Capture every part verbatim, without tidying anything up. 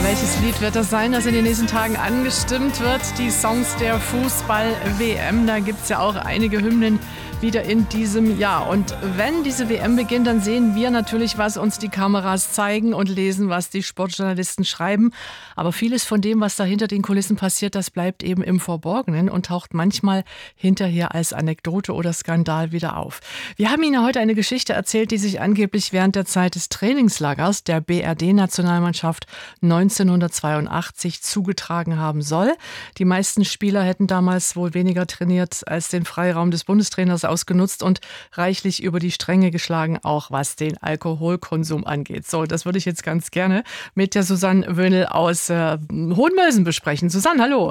welches Lied wird das sein, das in den nächsten Tagen angestimmt wird? Die Songs der Fußball-W M, da gibt es ja auch einige Hymnen wieder in diesem Jahr. Und wenn diese W M beginnt, dann sehen wir natürlich, was uns die Kameras zeigen und lesen, was die Sportjournalisten schreiben. Aber vieles von dem, was da hinter den Kulissen passiert, das bleibt eben im Verborgenen und taucht manchmal hinterher als Anekdote oder Skandal wieder auf. Wir haben Ihnen heute eine Geschichte erzählt, die sich angeblich während der Zeit des Trainingslagers der B R D-Nationalmannschaft neunzehnhundertzweiundachtzig zugetragen haben soll. Die meisten Spieler hätten damals wohl weniger trainiert als den Freiraum des Bundestrainers ausgenutzt und reichlich über die Stränge geschlagen, auch was den Alkoholkonsum angeht. So, das würde ich jetzt ganz gerne mit der Susanne Wöhnel aus äh, Hohenmölsen besprechen. Susanne, hallo.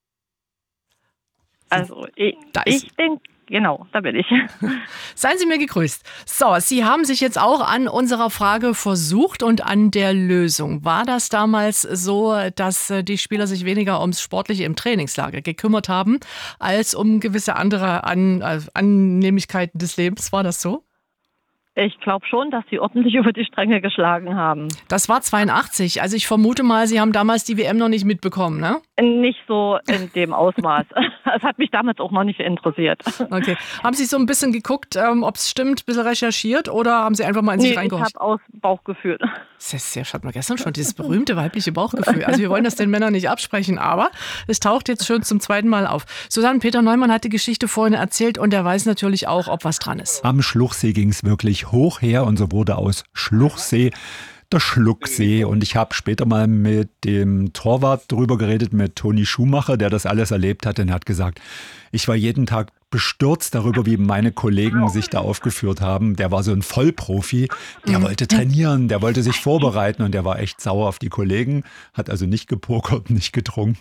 Also ich, ich denke, genau, da bin ich. Seien Sie mir gegrüßt. So, Sie haben sich jetzt auch an unserer Frage versucht und an der Lösung. War das damals so, dass die Spieler sich weniger ums Sportliche im Trainingslager gekümmert haben, als um gewisse andere An- Annehmlichkeiten des Lebens? War das so? Ich glaube schon, dass sie ordentlich über die Stränge geschlagen haben. Das war zweiundachtzig. Also ich vermute mal, Sie haben damals die W M noch nicht mitbekommen, ne? Nicht so in dem Ausmaß. Es hat mich damals auch noch nicht interessiert. Okay. Haben Sie so ein bisschen geguckt, ähm, ob es stimmt, ein bisschen recherchiert oder haben Sie einfach mal in sich nee, reingehorcht? Ich habe aus Bauchgefühl. Das ist ja, hatten wir gestern schon, dieses berühmte weibliche Bauchgefühl. Also wir wollen das den Männern nicht absprechen, aber es taucht jetzt schon zum zweiten Mal auf. Susanne, Peter Neumann hat die Geschichte vorhin erzählt und er weiß natürlich auch, ob was dran ist. Am Schluchsee ging es wirklich hoch her und so wurde aus Schluchsee der Schlucksee. Und ich habe später mal mit dem Torwart drüber geredet, mit Toni Schumacher, der das alles erlebt hat. Und er hat gesagt, ich war jeden Tag bestürzt darüber, wie meine Kollegen sich da aufgeführt haben. Der war so ein Vollprofi, der wollte trainieren, der wollte sich vorbereiten und der war echt sauer auf die Kollegen, hat also nicht gepokert, nicht getrunken.